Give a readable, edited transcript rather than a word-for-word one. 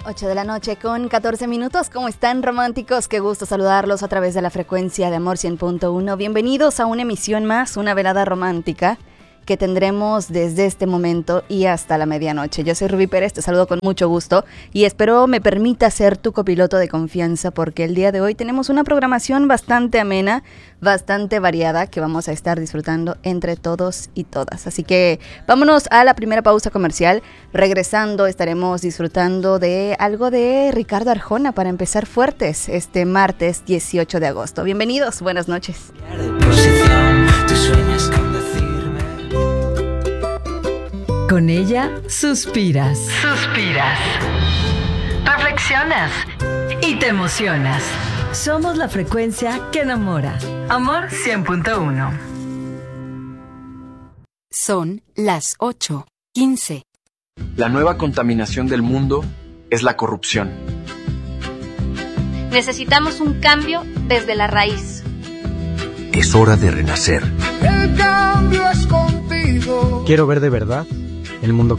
8 de la noche con 14 minutos. ¿Cómo están, románticos? Qué gusto saludarlos a través de la frecuencia de Amor 100.1. Bienvenidos a una emisión más, una velada romántica que tendremos desde este momento y hasta la medianoche. Yo soy Rubí Pérez, te saludo con mucho gusto y espero me permita ser tu copiloto de confianza, porque el día de hoy tenemos una programación bastante amena, bastante variada, que vamos a estar disfrutando entre todos y todas. Así que vámonos a la primera pausa comercial. Regresando estaremos disfrutando de algo de Ricardo Arjona para empezar fuertes este martes 18 de agosto. Bienvenidos, buenas noches. Con ella suspiras, reflexionas y te emocionas. Somos la frecuencia que enamora. Amor 100.1. Son las 8:15. La nueva contaminación del mundo es la corrupción. Necesitamos un cambio desde la raíz. Es hora de renacer. El cambio es contigo. Quiero ver de verdad el mundo